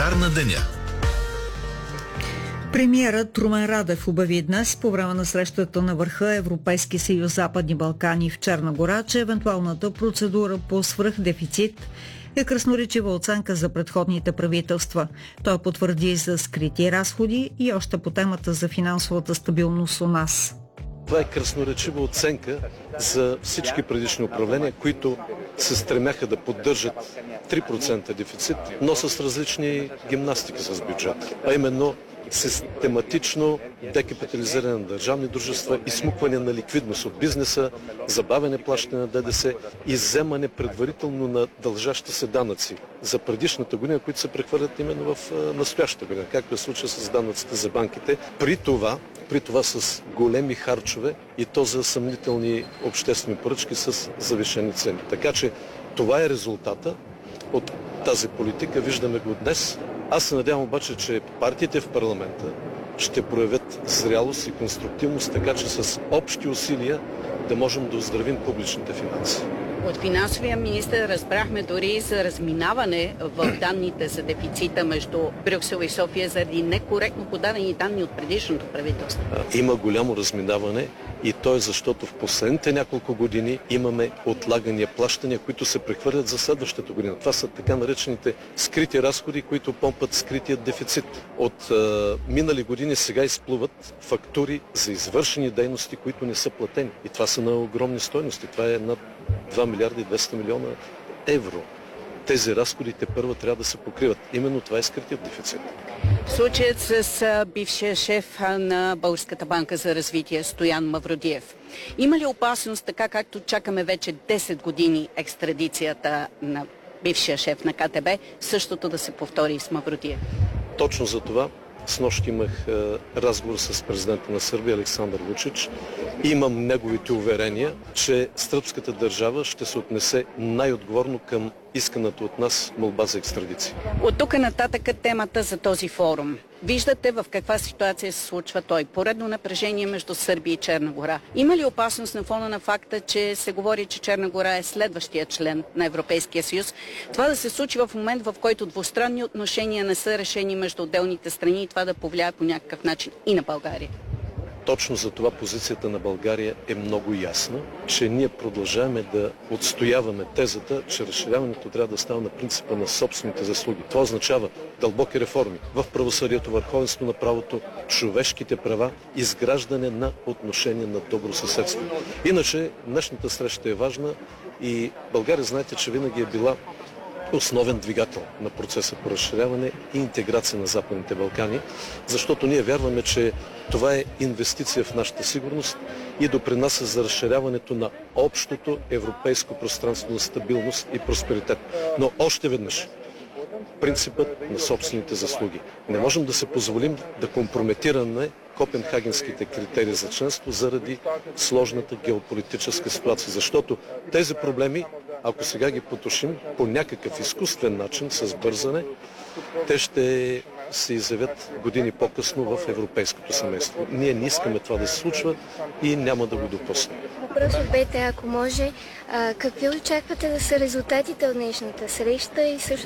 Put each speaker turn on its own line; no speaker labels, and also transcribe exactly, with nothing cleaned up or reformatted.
Коментар на деня.
Премиерът Румен Радев обяви днес по време на срещата на върха Европейски съюз Западни Балкани в Черна гора, че евентуалната процедура по свръхдефицит е красноречива оценка за предходните правителства. Той потвърди за скрити разходи и още по темата за финансовата стабилност у нас.
Това е красноречива оценка за всички предишни управления, които се стремяха да поддържат три процента дефицит, но с различни гимнастики с бюджета. А именно систематично декапитализиране на държавни дружества, изсмукване на ликвидност от бизнеса, забавяне плащане на ДДС и вземане предварително на дължащи се данъци за предишната година, които се прехвърлят именно в настоящата година, както е случай с данъците за банките. При това, при това с големи харчове и то за съмнителни обществени поръчки с завишени цени. Така че това е резултата от тази политика. Виждаме го днес. Аз се надявам обаче, че партиите в парламента ще проявят зрялост и конструктивност, така че с общи усилия да можем да оздравим публичните финанси.
От финансовия министър разбрахме дори за разминаване в данните за дефицита между Брюксел и София заради некоректно подадени данни от предишното правителство.
Има голямо разминаване и то е защото в последните няколко години имаме отлагания плащания, които се прехвърлят за следващата година. Това са така наречените скрити разходи, които помпат скритият дефицит. От е, минали години сега изплуват фактури за извършени дейности, които не са платени. И това са на огромни стойности. Това е над два милиарда и двеста милиона евро. Тези разходи първо трябва да се покриват. Именно това е скритият дефицит.
Случаят с бившия шеф на Българската банка за развитие Стоян Мавродиев. Има ли опасност, така както чакаме вече десет години екстрадицията на бившия шеф на КТБ, същото да се повтори с Мавродиев?
Точно за това снощи имах разговор с президента на Сърбия Александър Вучич. Имам неговите уверения, че сръбската държава ще се отнесе най-отговорно към исканата от нас молба за екстрадиция.
От тук нататък темата за този форум. Виждате в каква ситуация се случва той. Поредно напрежение между Сърбия и Черна гора. Има ли опасност на фона на факта, че се говори, че Черна гора е следващия член на Европейския съюз? Това да се случи в момент, в който двустранни отношения не са решени между отделните страни и това да повлияе по някакъв начин и на България?
Точно за това позицията на България е много ясна, че ние продължаваме да отстояваме тезата, че разширяването трябва да става на принципа на собствените заслуги. Това означава дълбоки реформи в правосъдието, върховенство на правото, човешките права, изграждане на отношения на добро съседство. Иначе днешната среща е важна и България, знаете, че винаги е била основен двигател на процеса по разширяване и интеграция на Западните Балкани, защото ние вярваме, че това е инвестиция в нашата сигурност и допринася за разширяването на общото европейско пространство на стабилност и просперитет. Но още веднъж, принципът на собствените заслуги. Не можем да се позволим да компрометираме копенхагенските критерии за членство заради сложната геополитическа ситуация, защото тези проблеми, ако сега ги потушим по някакъв изкуствен начин, с бързане, те ще се изявят години по-късно в европейското семейство. Ние не искаме това да се случва и няма да го допуснем.
Въпрос от БТ, ако може, а, какви очаквате да са резултатите от днешната среща и също